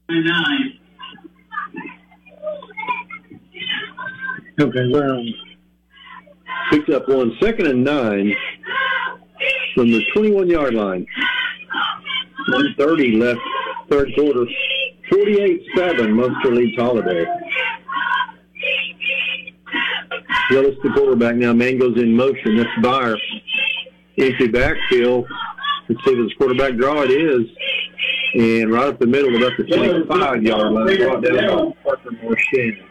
Okay, well, picked up one, 2nd and 9 from the 21-yard line. 1:30 left, third quarter. 48-7, Munster leads Holiday. Willis, the quarterback now. Man goes in motion. That's Byer. Empty backfield. Let's see if it's quarterback draw. It is. And right up the middle of the 25-yard line. Brought down by Parker Morshan.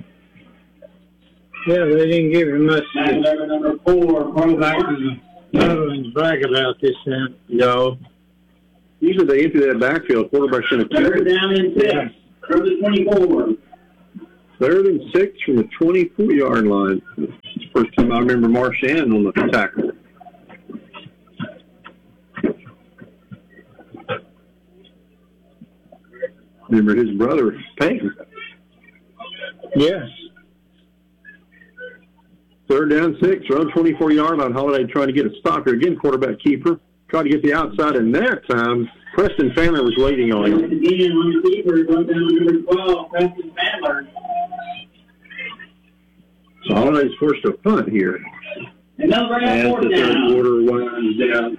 yeah, they didn't give him much. Number 4, quarterback to the brag about this time. No. Usually they empty that backfield. Quarterback's going to Third down and 6. From the 24. 3rd and 6 from the 24-yard line. It's the first time I remember Marshan on the tackle. Remember his brother, Peyton. Yes. 3rd down, 6, around 24-yard line. Holiday trying to get a stop here. Again, quarterback keeper. Tried to get the outside, and that time, Preston Fandler was waiting on him. Again, on the keeper, going down to number 12, Preston Fandler. So Holiday's forced a punt here. And as the third quarter winds down.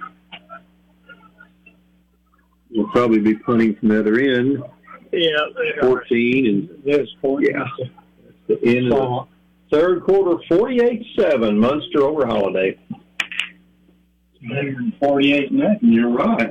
We'll probably be punting from the other end. Yeah. 14 and There's 14. Yeah. That's the end of the third quarter. 48-7, Munster over Holiday. 48-0. You're right.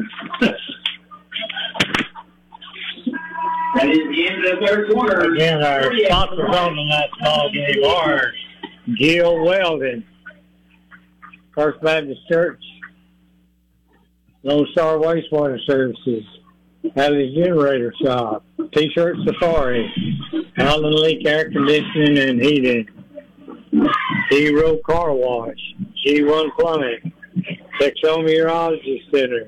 That is the end of the third quarter. Again, our sponsors on that ball game are Gil Weldon, First Baptist Church, Lone Star Wastewater Services, Alley's Generator Shop, T-Shirt Safari, Allen Leak Air Conditioning and Heating, Hero Car Wash, G1 Plumbing, Texoma Urology Center,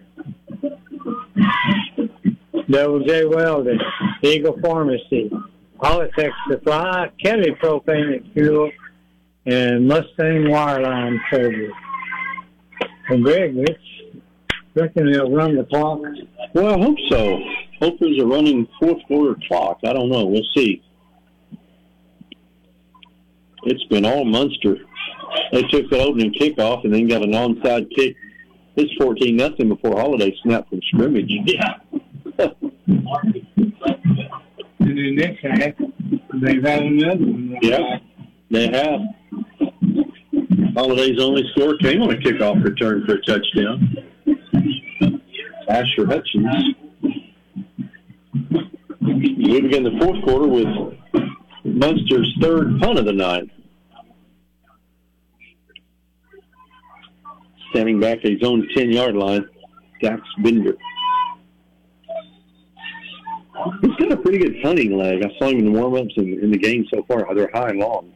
Double J Weldon, Eagle Pharmacy, Politics Supply, Kelly Propane and Fuel, and Mustang Wireline Service. And Greg, reckon they'll run the clock? Well, I hope so. Hope there's a running fourth quarter clock. I don't know. We'll see. It's been all Munster. They took the opening kickoff and then got an onside kick. It's 14-0 before Holiday snapped from scrimmage. Yeah. And then next half, they've had another one. Yeah, they have. Holiday's only score came on a kickoff return for a touchdown. Asher Hutchins. We begin the fourth quarter with Munster's third punt of the night. Standing back at his own 10-yard line, Dax Bender. He's got a pretty good punting leg. I saw him in the warm-ups and in the game so far. They're high and long.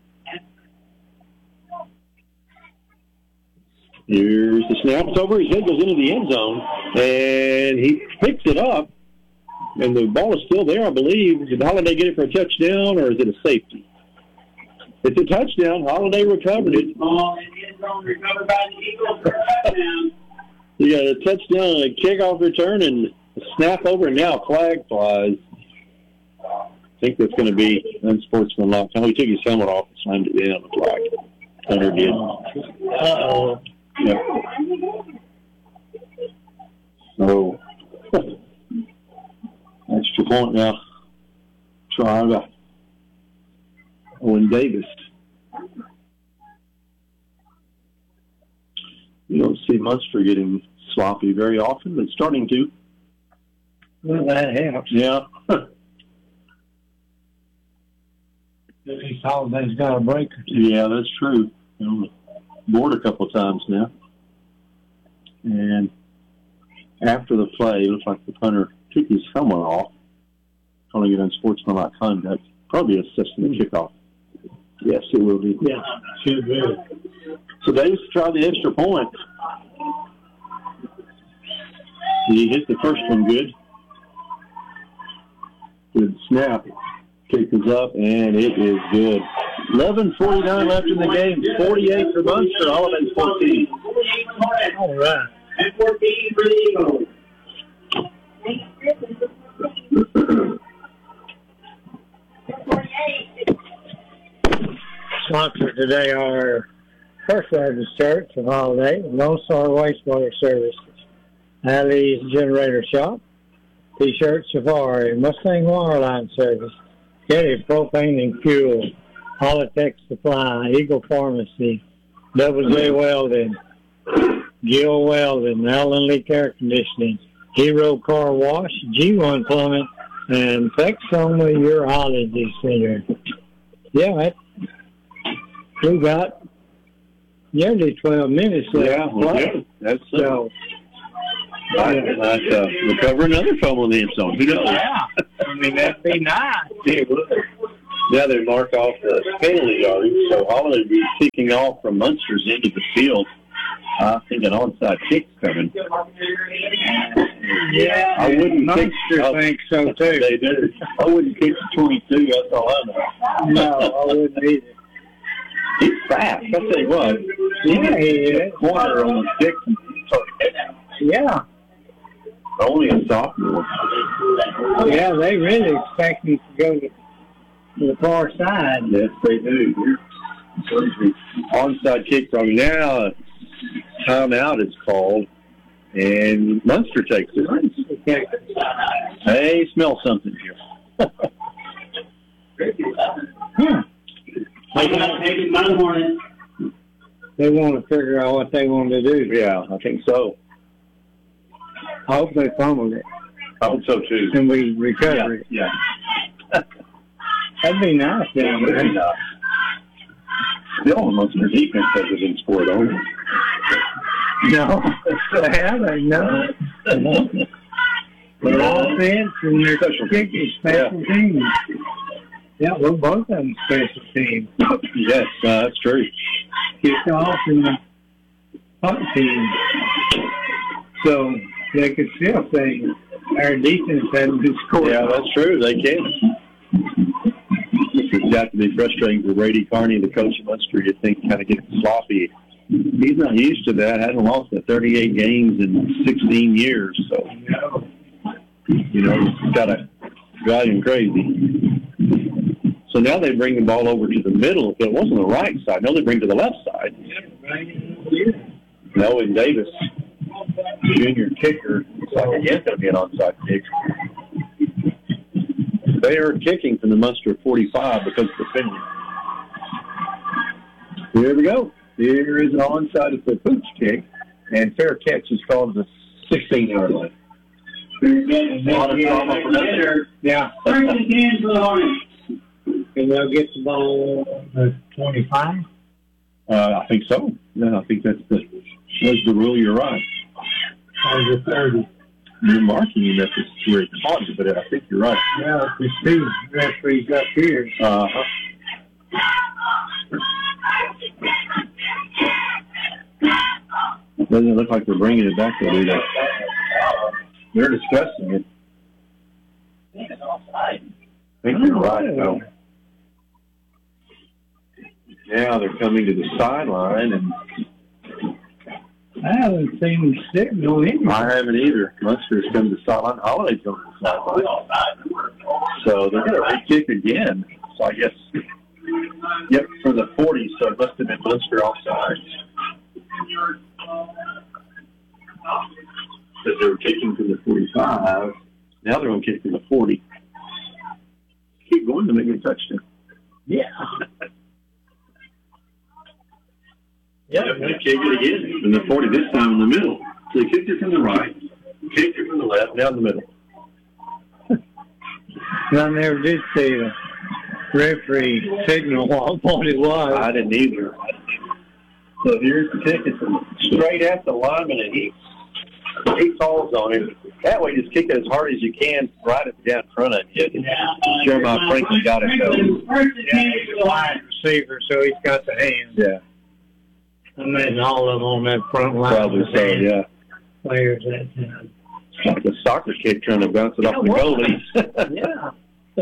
Here's the snap. It's over his head, goes into the end zone, and he picks it up, and the ball is still there, I believe. Did Holiday get it for a touchdown, or is it a safety? It's a touchdown. Holiday recovered it. Ball in the end zone, recovered by the Eagles for a touchdown. You got a touchdown, a kickoff return, and a snap over, and now a flag flies. I think that's going to be unsportsmanlike. Oh, he took his helmet off and slammed it in on the flag. Hunter did. Uh-oh. Yep. So, extra point now. Try by Owen Davis. You don't see Munster getting sloppy very often, but starting to. Well, that helps. Yeah. At least Holiday's got a break or two. Yeah, that's true. Board a couple of times now. And after the play, it looks like the punter took his helmet off, calling it unsportsmanlike conduct. Probably assisting the kickoff. Yes, it will be. Yeah, should be. So Davis tried the extra point. He hit the first one good. Good snap. Kick is up, and it is good. 11:49 left in the game. 48 for Munster. Holiday 14. All right. And 14 for the Eagles. Here today are First Baptist Church of Holiday, Lone Star Wastewater Services, Alley's Generator Shop, T-Shirt Safari, Mustang Wireline Service, Getty Propane and Fuel, Holotex Supply, Eagle Pharmacy, Double J Welding, Gill Welding, Allen Leak Air Conditioning, Hero Car Wash, G1 Plumbing, and Texoma Urology Center. Yeah, we got nearly 12 minutes left. Yeah, well, that's so. We'll cover another phone on the end zone. Who knows? Yeah, I mean, that'd be nice. Now they mark off the penalty yardage, so Holiday will be kicking off from Munster's into the field. I think an onside kick's coming. Yeah, I wouldn't Munster kick. thinks so too. They do. I wouldn't kick the 22. That's all I know. No, I wouldn't either. He's fast. I tell you what. Yeah, he is. Corner on the stick. Yeah. Only a sophomore. Yeah, they really expect him to go to the far side. Yes, they do. Onside kick from now. Timeout is called, and Munster takes it. Hey, smell something here. They want to figure out what they want to do. Yeah, I think so. I hope they fumbled it. I hope so, too. And we recover it. Yeah. That'd be nice down there. Still, Munster defense hasn't been scored on. No, they haven't, no. Their offense and their kicking special teams. Yeah, we're both of them special teams. Yes, that's true. Kicked off in the punt team. So they could still say our defense hadn't been scored. Yeah, that's true. They can. It's got to be frustrating for Brady Carney, the coach of Munster. You think kind of gets sloppy. He's not used to that. Hadn't lost 38 games in 16 years. So, it's got to drive him crazy. So now they bring the ball over to the middle. If it wasn't the right side, now they bring to the left side. Owen Davis, junior kicker, looks like again going to be an onside kick. They are kicking from the Munster 45 because of the penalty. Here we go. Here is an onside. It's a pooch kick, and fair catch is called the 16-yard line. Yeah. And they'll get the ball on the 25? I think so. Yeah, I think that's the rule. You're right. Or the 30? You're marking him at this where he caught it, but I think you're right. Yeah, it's the referee's up here. Doesn't look like they're bringing it back there, do they? They're discussing it. I think you're right, though. Now they're coming to the sideline, and I haven't seen them sitting on him. I haven't either. Munster's come to the sideline. Holiday's come to the sideline. So they're going to re-kick again. So I guess, yep, for the 40, so it must have been Munster offside. Because they were kicking from the 45. Now they're going to kick from the 40. Keep going to make a touchdown. Yeah. Yeah, they kick it again from the 40, this time in the middle. So they kicked it from the right, kicked it from the left, down the middle. I never did see the referee signal what it was. I didn't either. So here's the kick. It's straight at the lineman, and he falls on him. That way, just kick it as hard as you can right at the guy in front of you. Jeremiah Franklin got it, though. Yeah, wide receiver, so he's got the hands. Yeah. I imagine all of them on that front line. Probably so, yeah. Players that time. It's like a soccer kid trying to bounce it off the goalie. Yeah.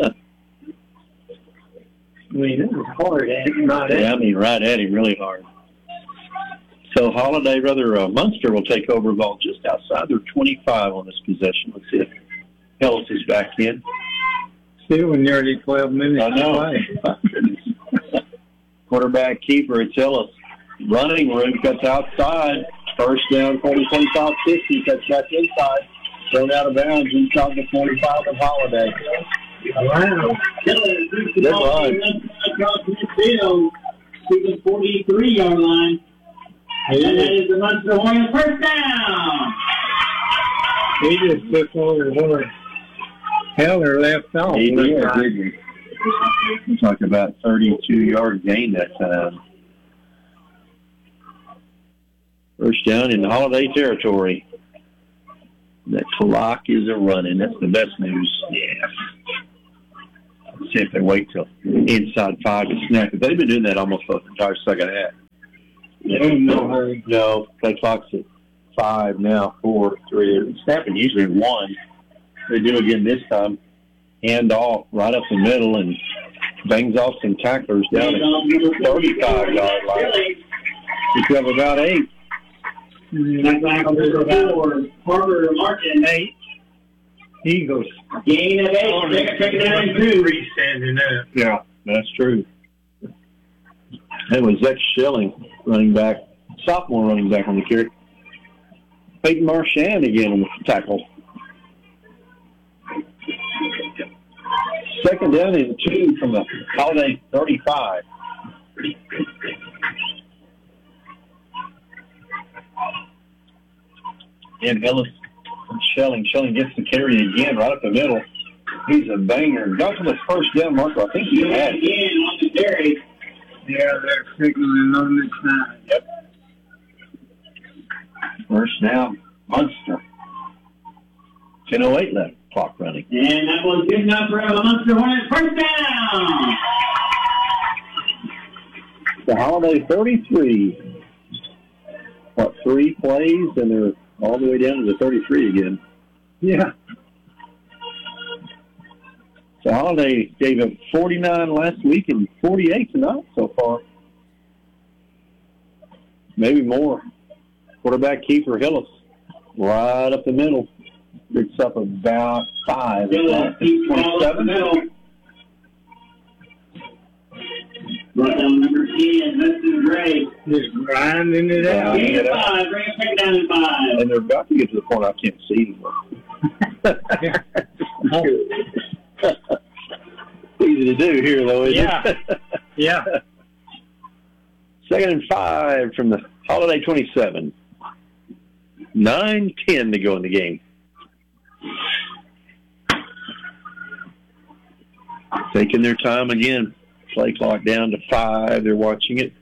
I mean, it was hard at him. Yeah, I mean, right at him, really hard. So Munster will take over the ball just outside their 25 on this possession. Let's see if Ellis is back in. Still nearly 12 minutes I know. away. Quarterback keeper, it's Ellis. Running room, cuts outside. First down, 40, 25, 50. Cuts back inside. Thrown out of bounds inside the 45 of Holiday. Wow. Good run. Across the field to the 43-yard line. And that is the Munster Hornets first down. He just took over where Heller left off. He did, didn't he? Talk about 32-yard gain that time. First down in Holiday territory. The clock is a-running. That's the best news. Yeah. Let's see if they wait till inside 5 to snap it. They've been doing that almost the entire second half. No hurry. No, play clock's at 5 now, 4, 3. Snapping usually 1. They do again this time. Hand off right up the middle and bangs off some tacklers down at 35-yard line. Pick up about 8. Back on the 4, Harper Martin. 8. Eagles. Gain of 8. Take it down to 2. Standing up. Yeah, that's true. That was Zach Schilling, running back, sophomore running back on the carry. Peyton Marchand again on the tackle. Second down and 2 from the Holiday 35. And Ellis and Schilling. Schilling gets the carry again right up the middle. He's a banger. Got to the first down marker. I think he had it. Again on the carry. Yeah, they're signaling on this side. Yep. First down, Munster. 10:08 left. Clock running. And that was good enough for the Munster Hornets first down. The Holiday 33. 3 plays, and they're all the way down to the 33 again. Yeah. So Holiday gave up 49 last week and 48 tonight so far. Maybe more. Quarterback keeper Hillis, right up the middle. Picks up about 5. Hillis keeps ball up the middle. Right down number 10, Dustin Gray. Just grinding it out. Gain of 5, Gray take it down to 5. And they're about to get to the point I can't see anymore. Easy to do here, though, isn't it? Yeah. Second and 5 from the Holiday 27. 9:10 to go in the game. Taking their time again. Play clock down to 5. They're watching it.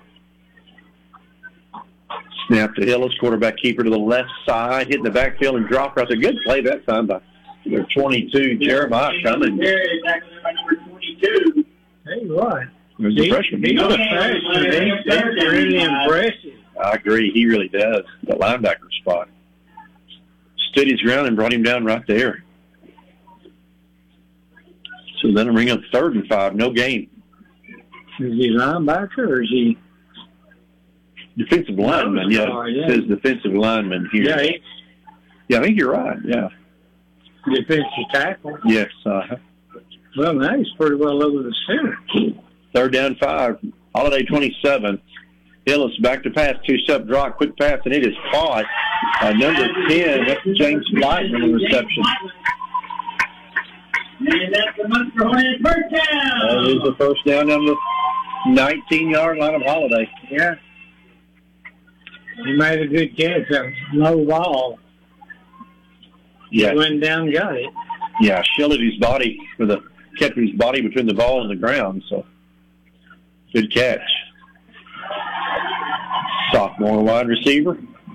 Snap to Hillis, quarterback keeper to the left side, hitting the backfield and drop right there. Good play that time by their 22, Jeremiah Cummins. Number 22. Hey, what? There's the freshman. He's a freshman. That's really impressive. I agree. He really does. The linebacker spot. Stood his ground and brought him down right there. So then bring up 3rd and 5. No gain. Is he linebacker or is he? Defensive lineman, yeah. It says defensive lineman here. Yeah, yeah, I think you're right, yeah. defensive tackle. Yes. Well, now he's pretty well over the center. 3rd down 5. Holiday 27. Hillis back to pass, 2-step drop, quick pass, and it is caught by number 10. That's James Lightman in reception. And that's the Munster Hornets first down. That is the first down on the 19-yard line of Holiday. Yeah. He made a good catch. That was low ball. Yeah. He went down and got it. Yeah, shielded his body kept his body between the ball and the ground, so good catch. Sophomore wide receiver.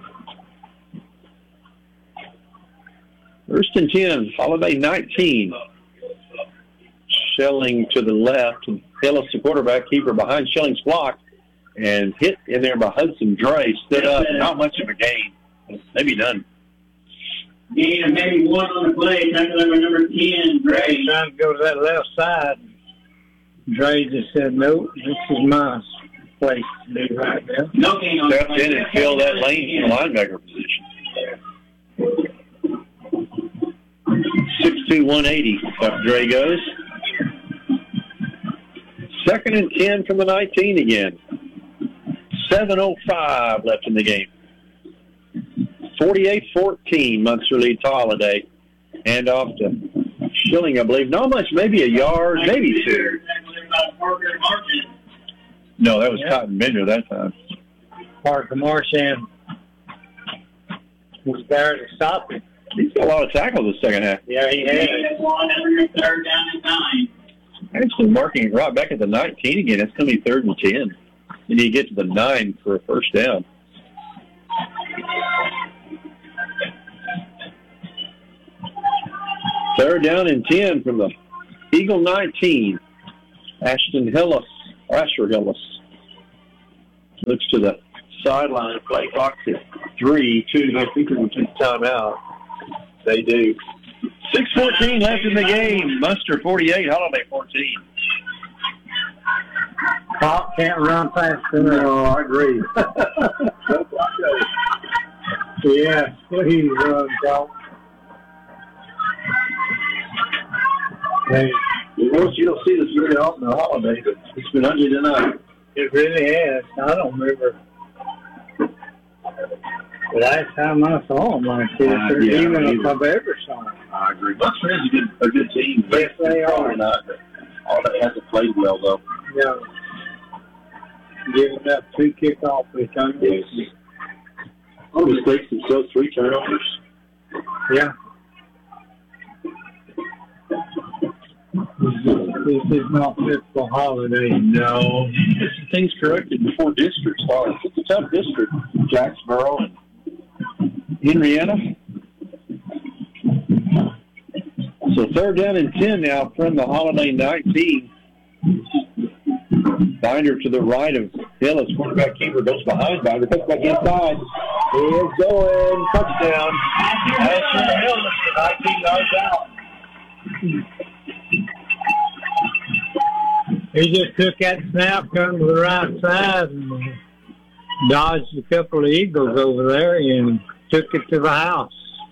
1st and 10, Holiday 19. Schilling to the left. Hillis, the quarterback keeper, behind Schilling's block, and hit in there by Hudson Dre. Stood up, not much of a gain. Maybe none. Gain of maybe 1 on the play. Tackle by number 10, Dre. Trying to go to that left side. Dre just said, nope, this is my place to do right now. No gain on the Stepped play. in and filled that lane in the linebacker position. 6'2", 180. Up Dre goes. 2nd and 10 from the 19 again. 7:05 left in the game. 48-14, Munster leads Holiday. Hand off to Schilling, I believe. Not much, maybe a yard, maybe two. No, that was Cotton Bender that time. Parker Marchand was there to stop it. He's got a lot of tackles the second half. Yeah, he has. 3rd down and 9. Actually marking it right back at the 19 again. It's going to be 3rd and 10. You need to get to the 9 for a first down. Third down and 10 from the Eagle 19. Asher Hillis looks to the sideline. Play clock at 3-2. I think they'll take timeout. They do. 6:14 left in the game. Munster 48, Holiday 14. Pop can't run fast enough. No, I agree. Yeah, please run, Pop. Hey, You don't see this very often on Holiday, but it's been under tonight. it really has. I don't remember the last time I saw him like this, or Yeah, even if either. I've ever saw him. I agree. Munster is a good team. Yes, they are. Probably not, but Holiday hasn't played well, though. Yeah. Giving up 2 kickoff returns. Yes. Oh, mistakes themselves, 3 turnovers. Yeah. This is not fit for Holiday. No. Get some things corrected before district starts. It's a tough district. Jacksboro and Henrietta. So 3rd down and 10 now from the Holiday 19. Binder to the right of Hillis. Quarterback keeper goes behind Binder. Cuts back inside. He is going. Touchdown. Asher Hillis, 19 yards out. He just took that snap, come to the right side, and dodged a couple of Eagles over there and took it to the house.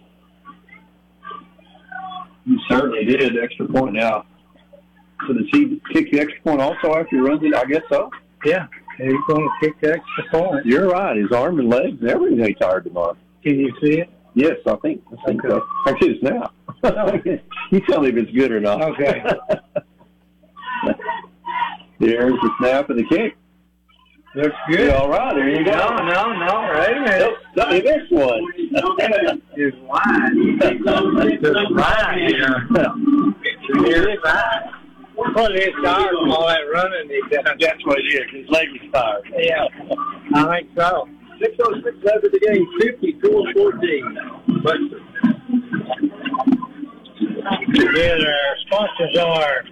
He certainly did. Extra point now. So does he kick the extra point also after he runs it? I guess so. Yeah, he's going to kick the extra point. You're right. His arm and legs and everything tired tomorrow. Can you see it? Yes, I think so. I see it now. You tell me if it's good or not. Okay. There's the snap and the kick. Looks Yeah, good. all right, there you go. No. Wait a minute. He missed one. It's wide. It's wide. It's wide. Well, he's tired from all that running he's done. That's what it is. His leg was tired. Yeah, I think so. 6:06 left in the game. 54-14. But yeah, our sponsors are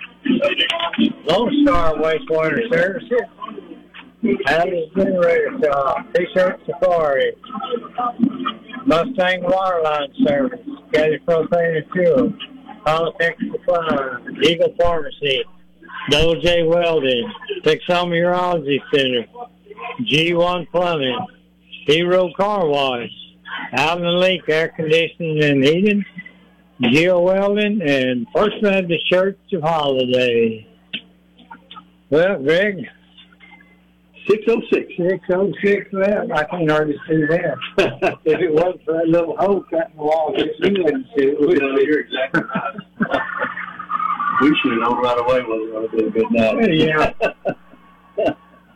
Lone Star Wastewater Services, Atlas Generator Shop, T-Shirt Safari, Mustang Waterline Service, Caddy Propane and Fuel, Politics Supply, Eagle Pharmacy, Double J Welding, Texomeurology Center, G1 Plumbing, Hero Car Wash, Allen Link Air Conditioning and Heating, Geo Welding, and First Baptist Church of Holiday. Well, Greg, 6:06. 6:06 left. I can hardly see that. If it wasn't for that little hole cut in the wall, you wouldn't see it, would you? You're exactly right. We should have known right away whether it would have been a good night. Yeah.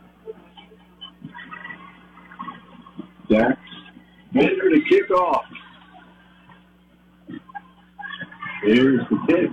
Jack, Bender to kick off. Here's the kick.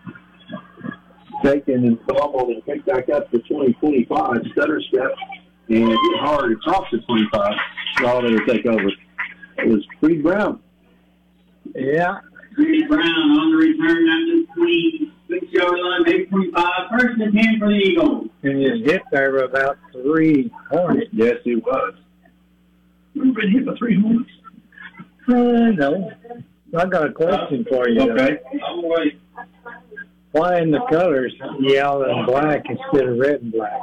Taken and fumbled and picked back up to 20-25. Stutter step and hit hard. It's off to 25. Holiday will take over. It was Creed Brown. Yeah. Creed Brown on the return at the 26-yard line, 8.5. 1st and 10 for the Eagles. And his hit there were about 3 points. Yes, he was. We've been hit by 3 points. No. I got a question for you. Okay. Oh, wait. Why in the colors yellow and black instead of red and black?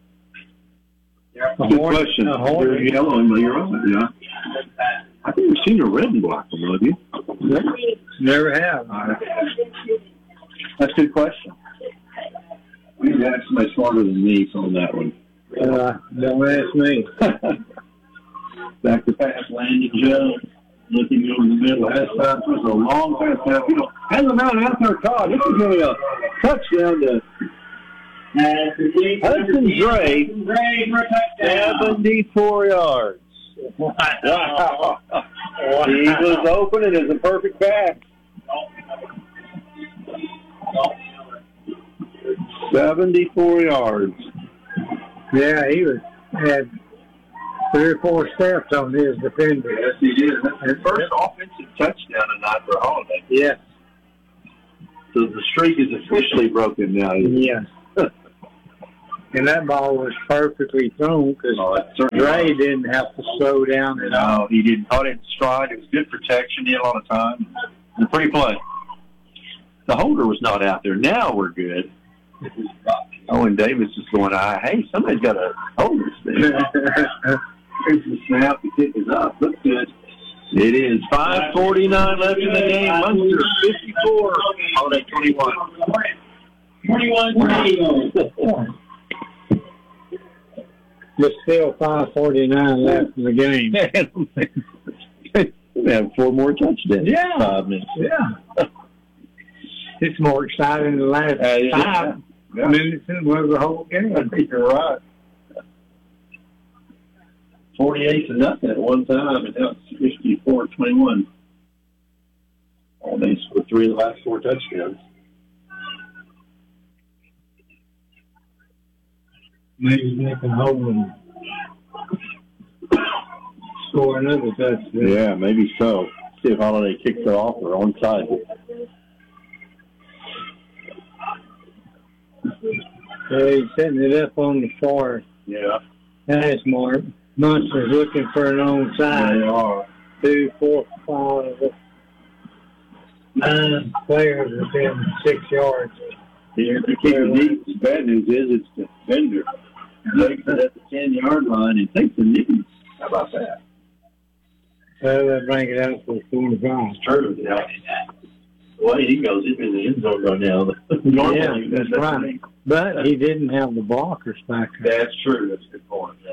Good question. You're yellow and you're on it, yeah. I think we've seen a red and black one, have you? Never have. That's a good question. We had some somebody smarter than me on that one. Don't ask me. Back to pass, Landon Jones. Looking over the middle. Has time. It was a long pass now. Has a man out there, Todd. This is really a touchdown to Hudson Gray. 74 yards. Wow. He was open and it's a perfect pass. 74 yards. Yeah, he had 3 or 4 steps on his defender. Yes, he did. That's his first offensive touchdown tonight for Holiday. Yes. So the streak is officially broken now. Yes. And that ball was perfectly thrown because Gray didn't have to slow down at all. No, he didn't. Caught it in stride. It was good protection. He had a lot of time. And a pretty play. The holder was not out there. Now we're good. Owen Davis is going, hey, somebody's got a holder there. Here's the snap. The kick is up. Looks good. It is 5:49 left in the game. Munster 54. Holiday 21. 21-20. There's still 5:49 left in the game. We have 4 more touchdowns. Yeah. 5 minutes. Yeah. It's more exciting than the last 5 minutes than was the whole game. I think you're right. 48-0 at one time, and now it's 54-21. They scored 3 of the last 4 touchdowns. Maybe they can hold them. Score another touchdown. Yeah, maybe so. See if Holiday kicks it off or onside. Yeah, he's setting it up on the far. Yeah. That's smart. Munster's looking for an onside. They are. 2, 4, 5, 9 players within 6 yards. Here, they keep it deep. The bad news is it's the defender. Makes it at the 10-yard line and takes the knee. How about that? Well, they'll bring it out for 45. True. Yeah. The way he goes, he's in the end zone right now. Yeah, that's right. But he didn't have the blockers back there. That's true. That's a good point. Yeah.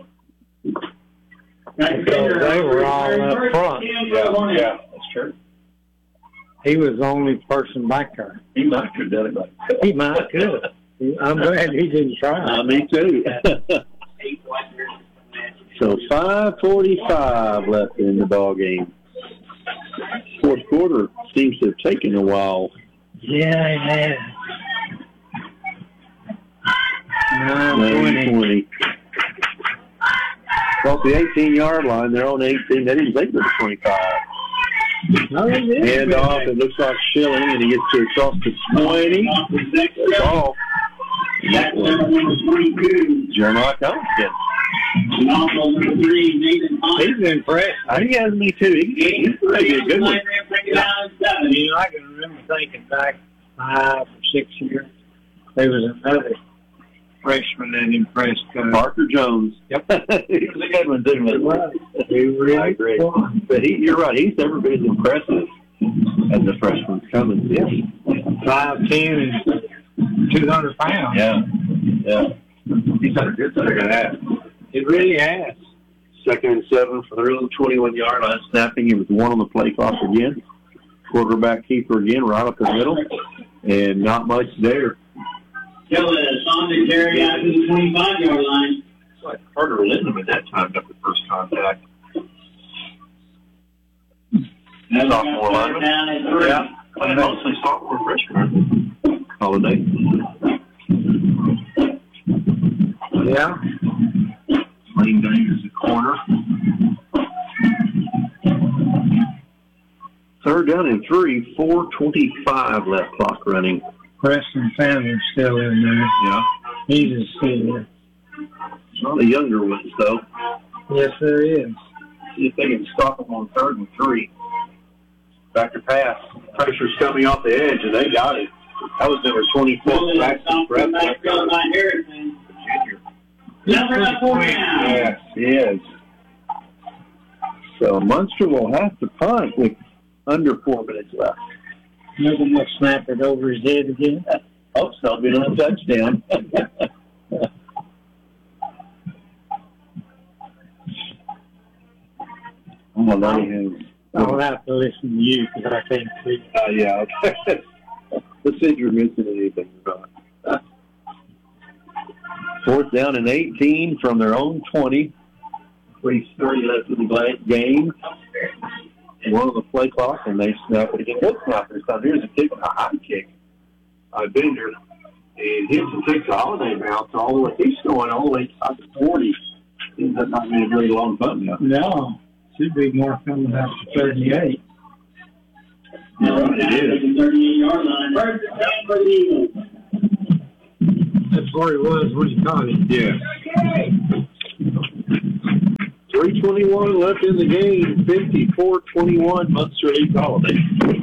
So they were all up front. Yeah, that's true. He was the only person back there. He might have done it, but He might could. I'm glad he didn't try. me too. So 5:45 left in the ball game. Fourth quarter seems to have taken a while. Yeah, he had. 9:20. 9:20. Off the 18-yard line, they're on 18. They didn't take the 25. No, they didn't. Hand off. It looks like Schilling, and he gets to across the 20. That's all. That's number 22. Jeremiah Compton. And also number 3, Nathan Hunt. He's impressed. I think he has me too. He's really a good one. You know, I can remember thinking back 5 or 6 years, there was another freshman that impressed. Parker Jones. Yep. He was a good one, too. He really I agree. won. But you're right. He's never been as impressive as the freshman's coming. Yeah. 5'10" and 200 pounds. Yeah. Yeah. He's done a good second half. It really has. 2nd and 7 for their own 21-yard line. Snapping. It was 1 on the play clock again. Quarterback keeper again, right up the middle. And not much there. Still on the carry out to the 25-yard line. It's like Carter Lindeman that time got the first contact. Sophomore lineman. Down at 3. Yeah. And mostly sophomore freshman. Holiday. Yeah. Lane Davis at corner. 3rd down and 3, 4:25 left clock running. Preston Sanders still in there. Yeah. He's a senior. One of the younger ones, though. Yes, there is. See if they can stop them on 3rd and 3. Back to pass. Pressure's coming off the edge, and they got it. That was number 24. Braxton Brett. Harrison. Number 4 down. Yes, he is. So Munster will have to punt with under 4 minutes left. Maybe he'll snap it over his head again. Hope so. Be another touchdown. Well, they have. I'll have to listen to you because I can't see. Yeah, okay. Let's see if you're missing anything. 4th down and 18 from their own 20. 3:30 left in the game. One on the play clock, and they snap it again. What's not this time? Here's a kick, a high kick. Bender, and hits and takes a holiday bounce all the way. He's going all the way up to 40. That's not been a very long punt now. No, should be more coming out to 38. No, it is. 38-yard line. First and 10 for the Eagles. That's where he was when he caught it. Yeah. 3:21 left in the game. 54-21. Munster leads Holiday.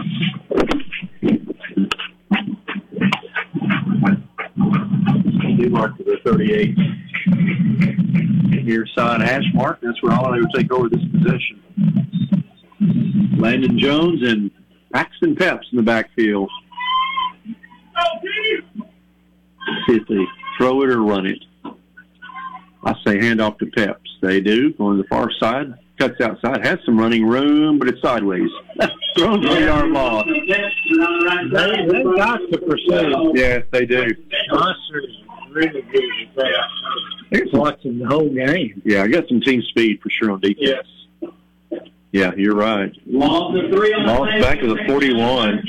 New mark to the 38. Near side hash mark. That's where Holiday will take over this possession. Landon Jones and Paxton Peps in the backfield. See if they throw it or run it. I say hand off to Peps. They do. Going to the far side. Cuts outside. Has some running room, but it's sideways. Thrown 3-yard ball. They got to pursue. Yes, they do. Munster's really good at that. They're watching the whole game. Yeah, I got some team speed for sure on defense. Yes. Yeah, you're right. Lost the 3 on Lost back to the 41.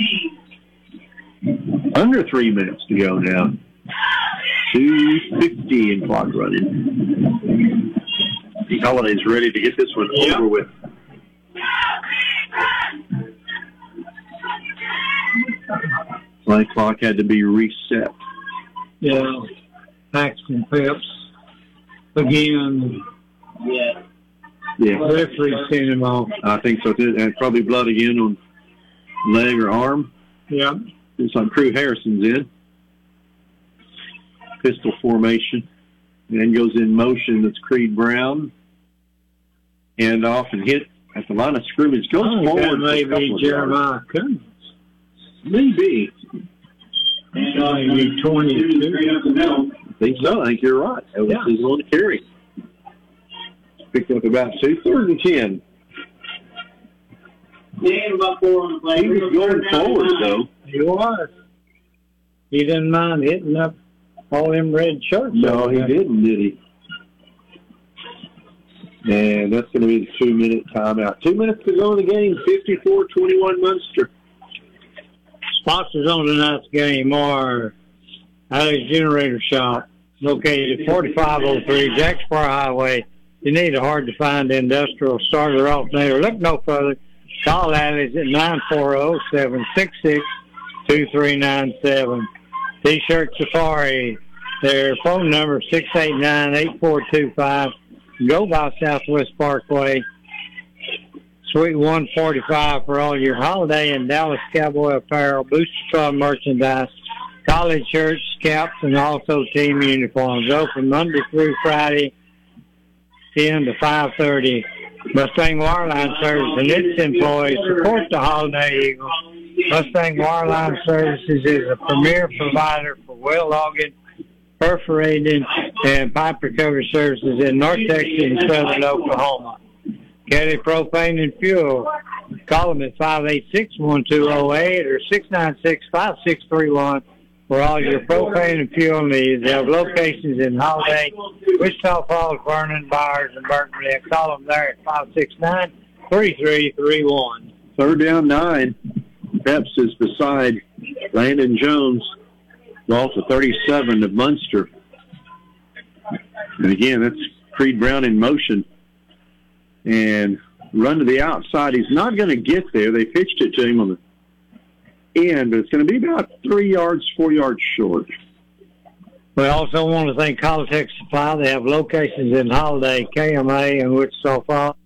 Under 3 minutes to go now. 2:50 in clock running. The Holiday's ready to get this one over with. Play clock had to be reset. Yeah. Paxton Peps. Again. Yeah. Yeah, Referee sent him off. I think so too. And probably blood again on leg or arm. Yeah. Looks like Crew Harrison's in. Pistol formation. And then goes in motion. That's Creed Brown. Hand off and hit at the line of scrimmage. Goes forward. That may be Jeremiah Cummings. Maybe. Maybe 22. I think so. I think you're right. That was his little carry. Picked up about 2. 3rd and 10. Yeah, about 4 on the play. He was going forward, though. He was. He didn't mind hitting up all them red shirts. No, he didn't, did he? And that's going to be the 2-minute timeout. 2 minutes to go in the game. 54-21 Munster. Sponsors on tonight's game are Alex Generator Shop, located at 4503 Jacksboro Highway. You need a hard-to-find industrial starter alternator. Look no further. Call Alex at 940-766-2397. T-Shirt Safari, their phone number is 689-8425. Go by Southwest Parkway. Suite 145 for all your holiday and Dallas Cowboy apparel, Booster Club merchandise, college shirts, caps, and also team uniforms. Open Monday through Friday, 10 to 5:30. Mustang Wireline Service and its employees support the Holiday Eagle. Mustang Wireline Services is a premier provider for well logging, perforating, and pipe recovery services in North Texas and Southern Oklahoma. Kelly Propane and Fuel. Call them at 586-1208 or 696-5631 for all your propane and fuel needs. They have locations in Holiday, Wichita Falls, Vernon, Byers, and Burkeville. Call them there at 569-3331. 3rd down 9. Peps is beside Landon Jones. Ball to 37 of Munster. And again, that's Creed Brown in motion. And run to the outside. He's not going to get there. They pitched it to him on the end, but it's going to be about 4 yards short. We also want to thank Colletex Supply. They have locations in Holiday, KMA, and Wichita Falls.